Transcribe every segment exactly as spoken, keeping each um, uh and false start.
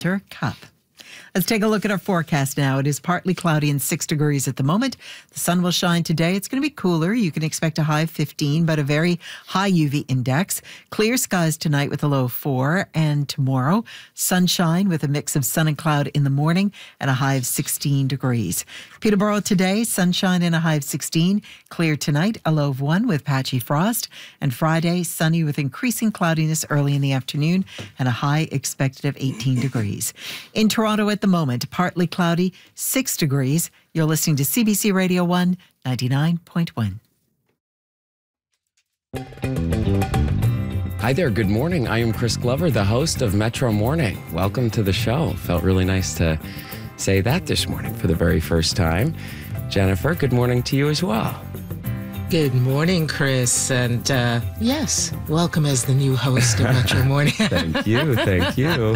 Cup. Let's take a look at our forecast now. It is partly cloudy and six degrees at the moment. The sun will shine today. It's going to be cooler. You can expect a high of fifteen, but a very high U V index. Clear skies tonight with a low of four. And tomorrow, sunshine with a mix of sun and cloud in the morning and a high of sixteen degrees. Peterborough today, sunshine and a high of sixteen. Clear tonight, a low of one with patchy frost. And Friday, sunny with increasing cloudiness early in the afternoon and a high expected of eighteen degrees. In Toronto at the moment, partly cloudy, six degrees. You're listening to C B C Radio one, ninety-nine point one. Hi there, good morning. I am Chris Glover, the host of Metro Morning. Welcome to the show. Felt really nice to say that this morning for the very first time. Jennifer, good morning to you as well. Good morning, Chris. And uh, yes, welcome as the new host of Metro Morning. Thank you, thank you.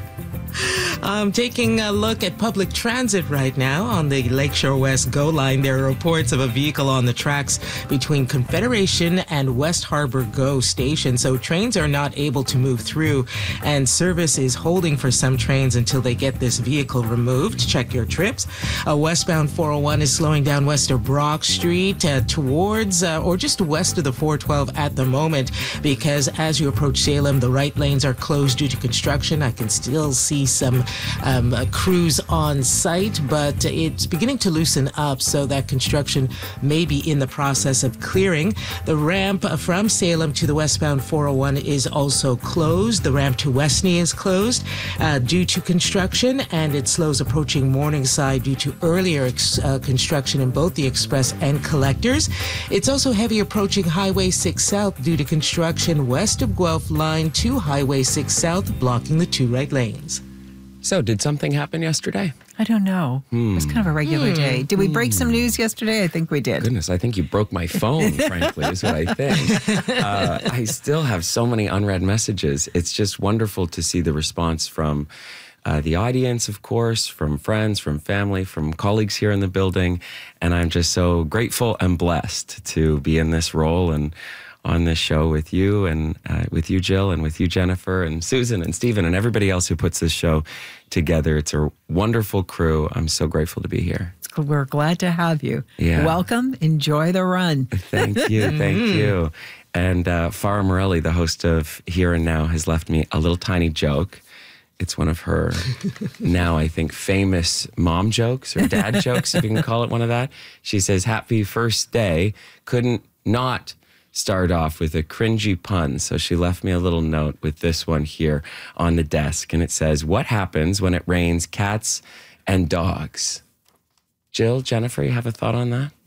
I'm taking a look at public transit right now on the Lakeshore West GO line. There are reports of a vehicle on the tracks between Confederation and West Harbor GO station. So trains are not able to move through, and service is holding for some trains until they get this vehicle removed. Check your trips. Uh, westbound four oh one is slowing down west of Brock Street uh, towards uh, or just west of the four twelve at the moment, because as you approach Salem, the right lanes are closed due to construction. I can still see some um, uh, crews on site, but it's beginning to loosen up, so that construction may be in the process of clearing. The ramp from Salem to the westbound four oh one is also closed. The ramp to Westney is closed uh, due to construction, and it slows approaching Morningside due to earlier ex- uh, construction in both the express and collectors. It's also heavy approaching Highway six South due to construction west of Guelph Line to Highway six South, blocking the two right lanes. So, did something happen yesterday? I don't know. Hmm. It was kind of a regular hmm. day. Did we break some news yesterday? I think we did. Goodness, I think you broke my phone, frankly, is what I think. Uh, I still have so many unread messages. It's just wonderful to see the response from uh, the audience, of course, from friends, from family, from colleagues here in the building. And I'm just so grateful and blessed to be in this role and on this show with you and uh, with you, Jill, and with you, Jennifer, and Susan, and Stephen, and everybody else who puts this show together. It's a wonderful crew. I'm so grateful to be here. We're glad to have you. Yeah. Welcome. Enjoy the run. Thank you. Thank you. And uh, Farah Morelli, the host of Here and Now, has left me a little tiny joke. It's one of her now, I think, famous mom jokes or dad jokes, if you can call it one of that. She says, happy first day. Couldn't not start off with a cringy pun. So she left me a little note with this one here on the desk. And it says, what happens when it rains cats and dogs? Jill, Jennifer, you have a thought on that?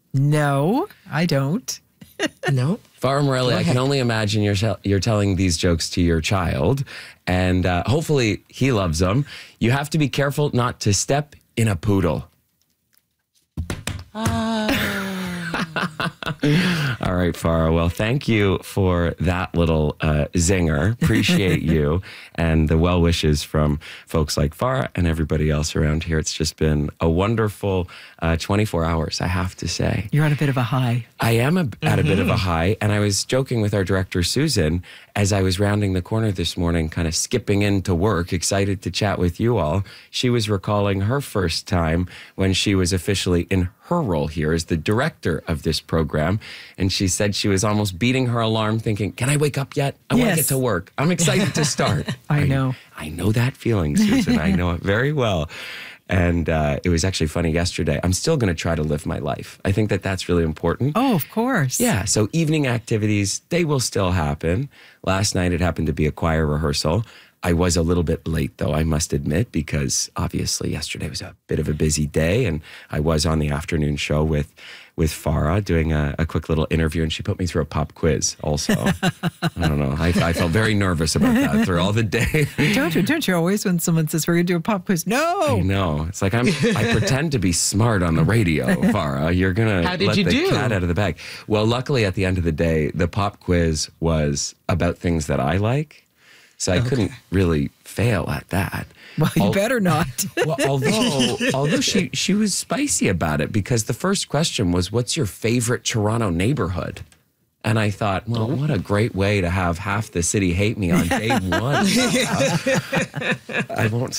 No, I don't. No. Farah Morelli, I can only imagine you're, you're telling these jokes to your child. And uh, hopefully he loves them. You have to be careful not to step in a poodle. Ah. All right, Farah. Well, thank you for that little uh, zinger. Appreciate you and the well wishes from folks like Farah and everybody else around here. It's just been a wonderful uh, twenty-four hours, I have to say. You're on a bit of a high. I am a, mm-hmm. at a bit of a high, and I was joking with our director, Susan, as I was rounding the corner this morning, kind of skipping into work, excited to chat with you all. She was recalling her first time when she was officially in her role here as the director of this program. And she said she was almost beating her alarm thinking, can I wake up yet? I yes. want to get to work. I'm excited to start. I know. I, I know that feeling, Susan. I know it very well. And uh, it was actually funny yesterday. I'm still going to try to live my life. I think that that's really important. Oh, of course. Yeah. So evening activities, they will still happen. Last night, it happened to be a choir rehearsal. I was a little bit late, though, I must admit, because obviously yesterday was a bit of a busy day, and I was on the afternoon show with with Farah doing a, a quick little interview, and she put me through a pop quiz also. I don't know. I, I felt very nervous about that through all the day. Don't you? Don't you always, when someone says, we're going to do a pop quiz? No! I know. It's like I'm, I pretend to be smart on the radio, Farah. You're going to let you the do? cat out of the bag. Well, luckily, at the end of the day, the pop quiz was about things that I like. So I okay. couldn't really fail at that. Well, you Al- better not. well, although although she, she was spicy about it, because the first question was, what's your favorite Toronto neighborhood? And I thought, well, what a great way to have half the city hate me on day one. I won't